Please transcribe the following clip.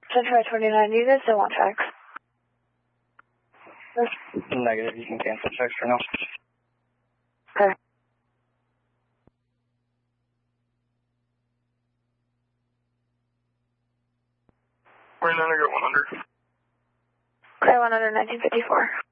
Central 29 units, I want text. Negative, you can cancel text for now. Okay. We're in under 100. Okay, 100, 1954.